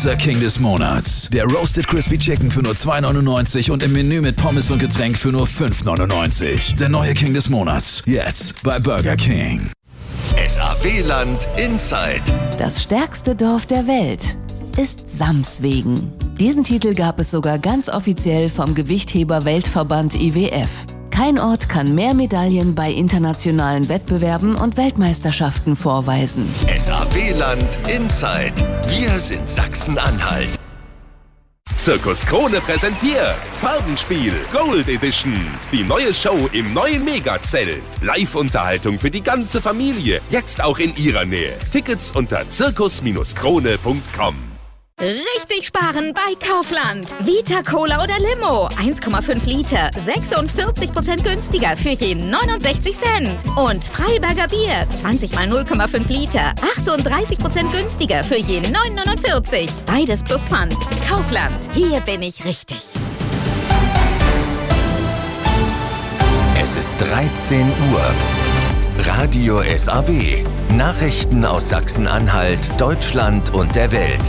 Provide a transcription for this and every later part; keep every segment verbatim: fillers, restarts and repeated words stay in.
Unser King des Monats. Der Roasted Crispy Chicken für nur zwei neunundneunzig und im Menü mit Pommes und Getränk für nur fünf neunundneunzig. Der neue King des Monats. Jetzt bei Burger King. S A W-Land Inside. Das stärkste Dorf der Welt ist Samswegen. Diesen Titel gab es sogar ganz offiziell vom Gewichtheber-Weltverband I W F. Kein Ort kann mehr Medaillen bei internationalen Wettbewerben und Weltmeisterschaften vorweisen. S A W-Land Inside. Wir sind Sachsen-Anhalt. Zirkus Krone präsentiert Farbenspiel Gold Edition. Die neue Show im neuen Megazelt. Live-Unterhaltung für die ganze Familie. Jetzt auch in ihrer Nähe. Tickets unter zirkus krone punkt com. Richtig sparen bei Kaufland. Vita Cola oder Limo. eins Komma fünf Liter. sechsundvierzig Prozent günstiger für je neunundsechzig Cent. Und Freiberger Bier. zwanzig mal null Komma fünf Liter. achtunddreißig Prozent günstiger für je neun neunundvierzig. Beides plus Pfand. Kaufland. Hier bin ich richtig. Es ist dreizehn Uhr. Radio S A W. Nachrichten aus Sachsen-Anhalt, Deutschland und der Welt.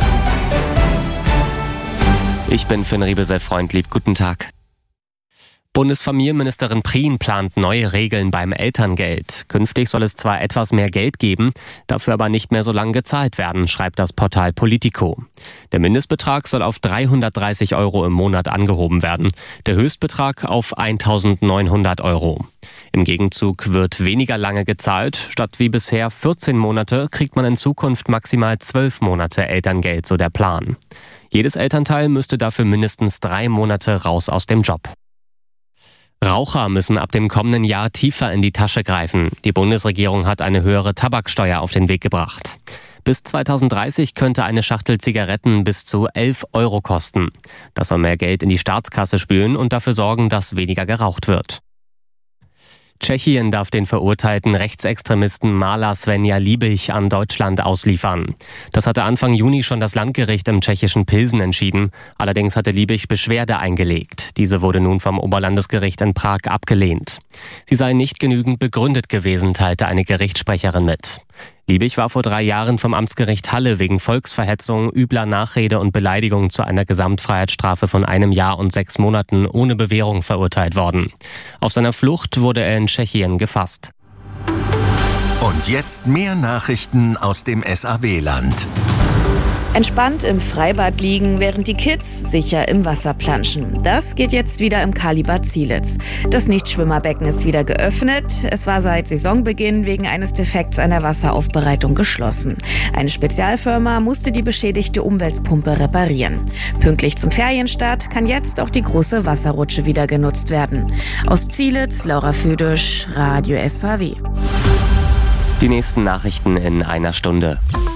Ich bin Finn Riebesell-Freundlieb. Guten Tag. Bundesfamilienministerin Prien plant neue Regeln beim Elterngeld. Künftig soll es zwar etwas mehr Geld geben, dafür aber nicht mehr so lange gezahlt werden, schreibt das Portal Politico. Der Mindestbetrag soll auf dreihundertdreißig Euro im Monat angehoben werden, der Höchstbetrag auf eintausendneunhundert Euro. Im Gegenzug wird weniger lange gezahlt. Statt wie bisher vierzehn Monate kriegt man in Zukunft maximal zwölf Monate Elterngeld, so der Plan. Jedes Elternteil müsste dafür mindestens drei Monate raus aus dem Job. Raucher müssen ab dem kommenden Jahr tiefer in die Tasche greifen. Die Bundesregierung hat eine höhere Tabaksteuer auf den Weg gebracht. Bis zweitausenddreißig könnte eine Schachtel Zigaretten bis zu elf Euro kosten. Das soll mehr Geld in die Staatskasse spülen und dafür sorgen, dass weniger geraucht wird. Tschechien darf den verurteilten Rechtsextremisten Maler Svenja Liebig an Deutschland ausliefern. Das hatte Anfang Juni schon das Landgericht im tschechischen Pilsen entschieden. Allerdings hatte Liebig Beschwerde eingelegt. Diese wurde nun vom Oberlandesgericht in Prag abgelehnt. Sie sei nicht genügend begründet gewesen, teilte eine Gerichtssprecherin mit. Liebig war vor drei Jahren vom Amtsgericht Halle wegen Volksverhetzung, übler Nachrede und Beleidigung zu einer Gesamtfreiheitsstrafe von einem Jahr und sechs Monaten ohne Bewährung verurteilt worden. Auf seiner Flucht wurde er in Tschechien gefasst. Und jetzt mehr Nachrichten aus dem S A W-Land. Entspannt im Freibad liegen, während die Kids sicher im Wasser planschen. Das geht jetzt wieder im Kalibad Zielitz. Das Nichtschwimmerbecken ist wieder geöffnet. Es war seit Saisonbeginn wegen eines Defekts an der Wasseraufbereitung geschlossen. Eine Spezialfirma musste die beschädigte Umweltpumpe reparieren. Pünktlich zum Ferienstart kann jetzt auch die große Wasserrutsche wieder genutzt werden. Aus Zielitz, Laura Födisch, Radio S A W. Die nächsten Nachrichten in einer Stunde.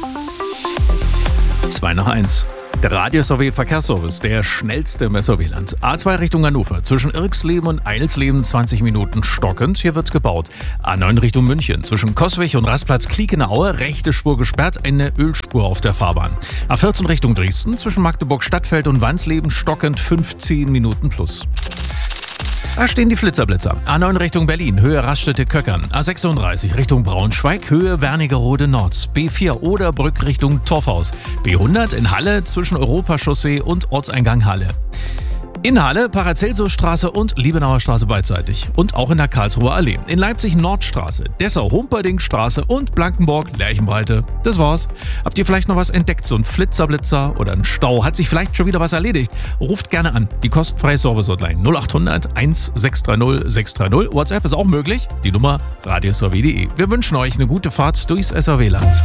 zwei nach eins. Der Radio S A W Verkehrsservice, der schnellste im S A W-Land. A zwei Richtung Hannover, zwischen Irksleben und Eilsleben zwanzig Minuten stockend. Hier wird gebaut. A neun Richtung München, zwischen Coswig und Rastplatz Kliekenaue, rechte Spur gesperrt, eine Ölspur auf der Fahrbahn. A vierzehn Richtung Dresden, zwischen Magdeburg Stadtfeld und Wansleben stockend fünfzehn Minuten plus. Da stehen die Flitzerblitzer. A neun Richtung Berlin, Höhe Raststätte-Köckern. A sechsunddreißig Richtung Braunschweig, Höhe Wernigerode Nord. B vier Oderbrück Richtung Torfhaus. B hundert in Halle zwischen Europachaussee und Ortseingang Halle. In Halle, Paracelsusstraße und Liebenauer Straße beidseitig. Und auch in der Karlsruher Allee. In Leipzig Nordstraße, Dessau-Humperdinckstraße und Blankenburg Lerchenbreite. Das war's. Habt ihr vielleicht noch was entdeckt? So ein Flitzerblitzer oder ein Stau? Hat sich vielleicht schon wieder was erledigt? Ruft gerne an. Die kostenfreie Service-Hotline null achthundert eins sechs drei null sechs drei null. WhatsApp ist auch möglich. Die Nummer radio s a w punkt de. Wir wünschen euch eine gute Fahrt durchs S A W-Land.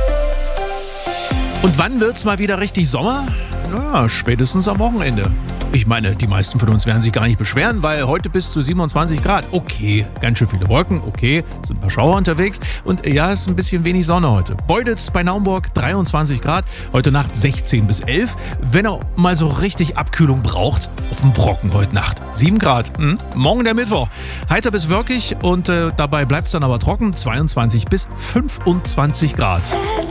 Und wann wird's mal wieder richtig Sommer? Naja, spätestens am Wochenende. Ich meine, die meisten von uns werden sich gar nicht beschweren, weil heute bis zu siebenundzwanzig Grad. Okay, ganz schön viele Wolken, okay, sind ein paar Schauer unterwegs und ja, ist ein bisschen wenig Sonne heute. Beutitz bei Naumburg dreiundzwanzig Grad, heute Nacht sechzehn bis elf. Wenn ihr mal so richtig Abkühlung braucht, auf dem Brocken heute Nacht sieben Grad. Hm? Morgen der Mittwoch, heiter bis wolkig und äh, dabei bleibt es dann aber trocken, zweiundzwanzig bis fünfundzwanzig Grad.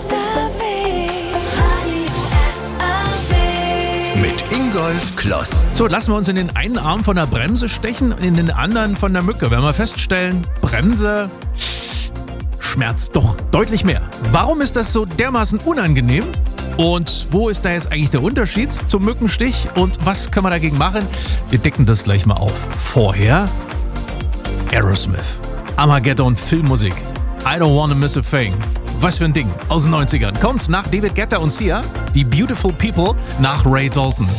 Mit Ingolf Kloss. So, lassen wir uns in den einen Arm von der Bremse stechen und in den anderen von der Mücke. Wenn wir feststellen, Bremse schmerzt doch deutlich mehr. Warum ist das so dermaßen unangenehm? Und wo ist da jetzt eigentlich der Unterschied zum Mückenstich und was kann man dagegen machen? Wir decken das gleich mal auf. Vorher Aerosmith, Armageddon Filmmusik, I Don't Wanna Miss a Thing. Was für ein Ding aus den neunzigern. Kommt nach David Guetta und Sia, die Beautiful People nach Ray Dalton.